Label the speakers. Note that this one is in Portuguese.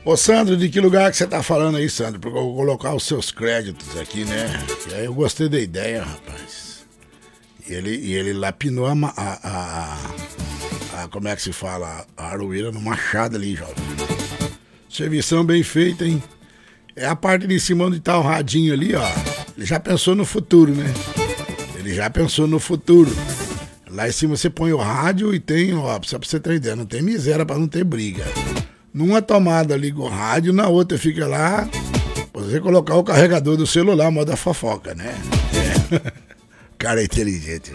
Speaker 1: Ô Sandro, de que lugar que você tá falando aí, Sandro? Porque eu vou colocar os seus créditos aqui, né? E aí eu gostei da ideia, rapaz. E ele lapinou como é que se fala? A aroeira no machado ali, jovem. Servição bem feita, hein? É a parte de cima onde tá o radinho ali, ó. Ele já pensou no futuro, né? Ele já pensou no futuro. Lá em cima você põe o rádio e tem, ó, só pra você ter ideia, não tem miséria pra não ter briga. Numa tomada liga o rádio, na outra fica lá, pra você colocar o carregador do celular, moda fofoca, né? É. O cara é inteligente.